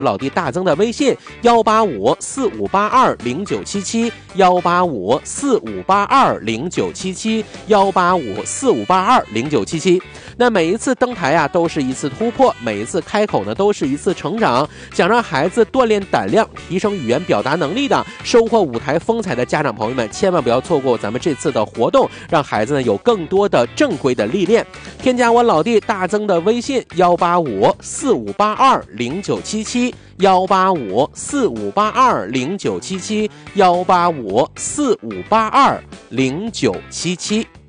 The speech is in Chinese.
老弟大增的微信18545820977，18545820977，18545820977。那每一次登台都是一次突破，每一次开口呢都是一次成长。想让孩子锻炼胆量，提升语言表达能力的，收获舞台风采的家长朋友们，千万不要错过咱们这次的活动，让孩子呢有更多的正规的历练。添加我老弟大增的微信18545820977，18545820977，18545820977。